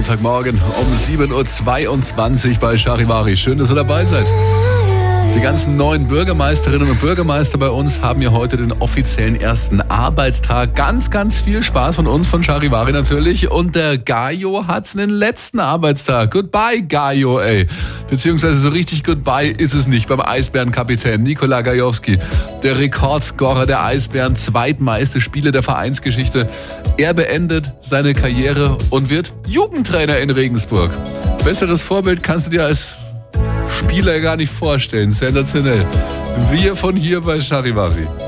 Montagmorgen um 7.22 Uhr bei Charivari. Schön, dass ihr dabei seid. Die ganzen neuen Bürgermeisterinnen und Bürgermeister bei uns haben ja heute den offiziellen ersten Arbeitstag. Ganz, ganz viel Spaß von uns, von Charivari natürlich. Und der Gajo hat den letzten Arbeitstag. Goodbye, Gajo, ey. Beziehungsweise so richtig Goodbye ist es nicht beim Eisbärenkapitän Nikola Gajowski. Der Rekordscorer der Eisbären, zweitmeiste Spiele der Vereinsgeschichte. Er beendet seine Karriere und wird Jugendtrainer in Regensburg. Besseres Vorbild kannst du dir als Spieler gar nicht vorstellen. Sensationell. Wir von hier bei Charivari.